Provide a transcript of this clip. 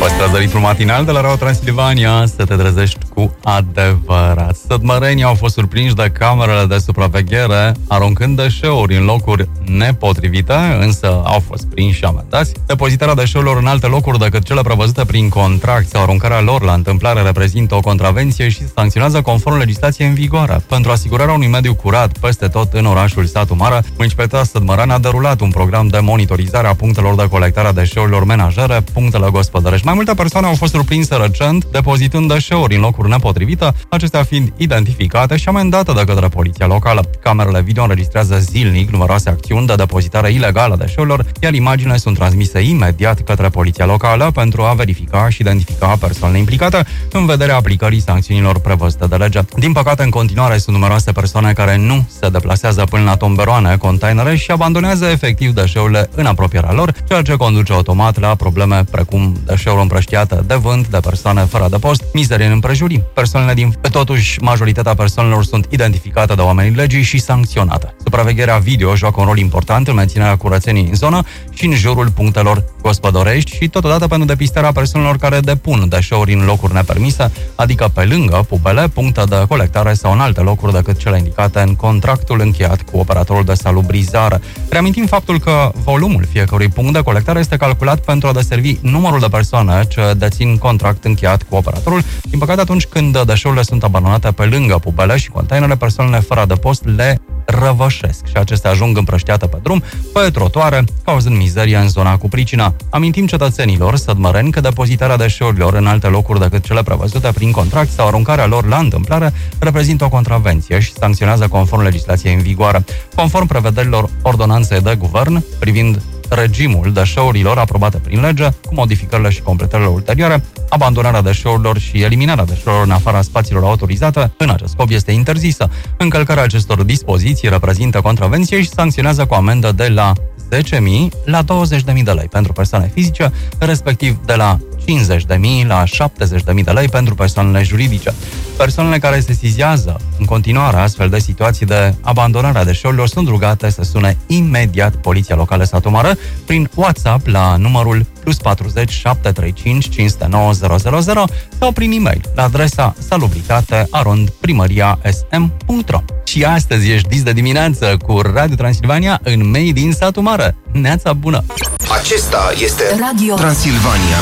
Păstrează ritmul matinal de la Radio Transilvania să te trezești cu adevărat. Sădmărenii au fost surprinși de camerele de supraveghere aruncând deșeuri în locuri nepotrivite, însă au fost prinși și amendați. Depozitarea deșeurilor în alte locuri decât cele prevăzute prin contract sau aruncarea lor la întâmplare reprezintă o contravenție și sancționează conform legislației în vigoare. Pentru asigurarea unui mediu curat peste tot în orașul Satu Mare, Municipalitatea Sădmărean a derulat un program de monitorizare a punctelor de colectare a deșeurilor menajere, punctele gospodărești. Mai multe persoane au fost surprinse recent depozitând deșeuri în locuri nepotrivite, acestea fiind identificate și amendate de către poliția locală. Camerele video înregistrează zilnic numeroase acțiuni de depozitare ilegală a deșeurilor, iar imaginile sunt transmise imediat către poliția locală pentru a verifica și identifica persoanele implicate în vederea aplicării sancțiunilor prevăzute de lege. Din păcate, în continuare sunt numeroase persoane care nu se deplasează până la tomberoane, containere și abandonează efectiv deșeurile în apropierea lor, ceea ce conduce automat la probleme precum deșeuri împrăștiate de vânt, de persoane fără adăpost, mizerie în împrejurim. Totuși, majoritatea persoanelor sunt identificate de oamenii legii și sancționate. Supravegherea video joacă un rol important în menținerea curățeniei în zonă și în jurul punctelor gospodărești și totodată pentru depistarea persoanelor care depun deșeuri în locuri nepermise, adică pe lângă pubele, puncte de colectare sau în alte locuri decât cele indicate în contractul încheiat cu operatorul de salubrizare. Reamintim faptul că volumul fiecărui punct de colectare este calculat pentru a deservi numărul de persoane ce dețin contract încheiat cu operatorul. Din păcate, atunci când deșeurile sunt abandonate pe lângă pubele și containere, persoanele fără adăpost le răvășesc și acestea ajung împrăștiate pe drum, pe trotuare, cauzând mizerie în zona cu pricina. Amintim cetățenilor sădmăreni că depozitarea deșeurilor în alte locuri decât cele prevăzute prin contract sau aruncarea lor la întâmplare reprezintă o contravenție și sancționează conform legislației în vigoare. Conform prevederilor ordonanței de guvern privind regimul deșeurilor aprobate prin lege, cu modificările și completările ulterioare, abandonarea deșeurilor și eliminarea deșeurilor în afara spațiilor autorizate în acest scop este interzisă. Încălcarea acestor dispoziții reprezintă contravenție și sancționează cu amendă de la 10.000 la 20.000 de lei pentru persoane fizice, respectiv de la 50.000 la 70.000 de lei pentru persoanele juridice. Persoanele care sesizează în continuare astfel de situații de abandonare a deșeurilor sunt rugate să sune imediat Poliția Locală Satu Mare prin WhatsApp la numărul +40 735 509 000 sau prin e-mail la adresa salubritate@primariasm.ro. Și astăzi ești dis de dimineață cu Radio Transilvania în Made in Satu Mare. Neața bună! Acesta este Radio Transilvania.